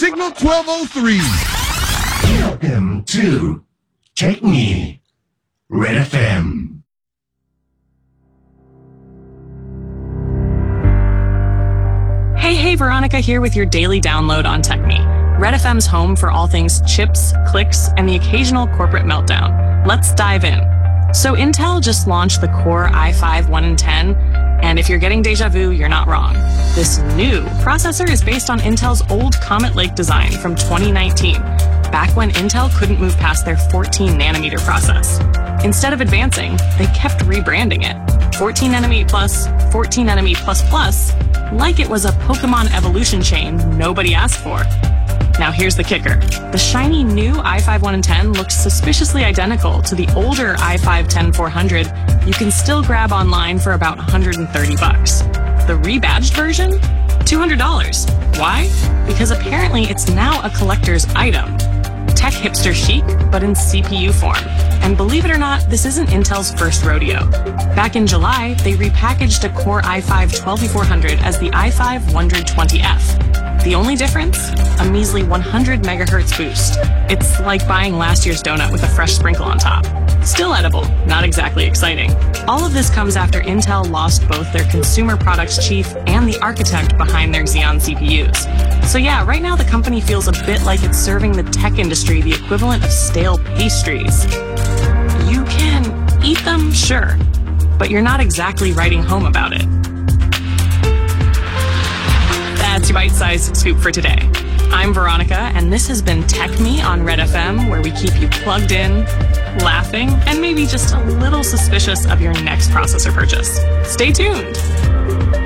Signal 1203. Welcome to Take Me, Red FM. Hey, Veronica here with your daily download on TechMe, Red FM's home for all things chips, clicks, and the occasional corporate meltdown. Let's dive in. So Intel just launched the Core i5 1 in 10, and if you're getting deja vu, you're not wrong. This new processor is based on Intel's old Comet Lake design from 2019, back when Intel couldn't move past their 14-nanometer process. Instead of advancing, they kept rebranding it. 14nm plus, 14nm plus plus, like it was a Pokemon evolution chain nobody asked for. Now here's the kicker. The shiny new i5 1 in 10 looks suspiciously identical to the older i5 10400 you can still grab online for about $130. The rebadged version? $200. Why? Because apparently it's now a collector's item. Tech hipster chic, but in CPU form. And believe it or not, this isn't Intel's first rodeo. Back in July, they repackaged a Core i5 12400 as the i5 120F. The only difference? A measly 100 megahertz boost. It's like buying last year's donut with a fresh sprinkle on top. Still edible, not exactly exciting. All of this comes after Intel lost both their consumer products chief and the architect behind their Xeon CPUs. So yeah, right now the company feels a bit like it's serving the tech industry the equivalent of stale pastries. You can eat them, sure, but you're not exactly writing home about it. That's your bite-sized scoop for today. I'm Veronica, and this has been Tech Me on Red FM, where we keep you plugged in, laughing, and maybe just a little suspicious of your next processor purchase. Stay tuned.